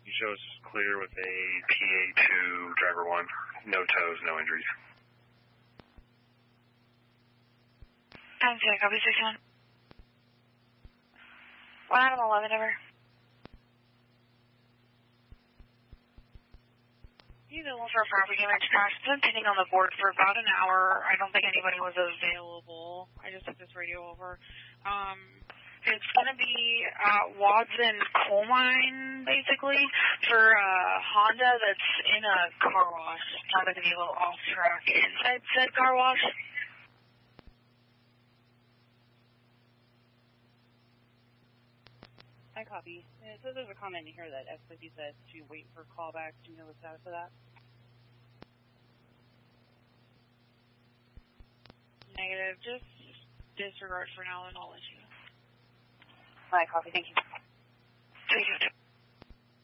You show us clear with a PA2 driver 1. No tows, no injuries. Time check, copy 61. 1 out of 11, over. You know, for a property damage crash. It's been pending on the board for about an hour. I don't think anybody was available. I just took this radio over. It's going to be Watson Coal Mine, basically, for a Honda that's in a car wash. Not going to be a little off track inside said car wash. I copy. It says there's a comment in here that SFD says to wait for callback. Do you know the status of that? Negative. Just disregard for now and I'll let you know. I copy. Thank you.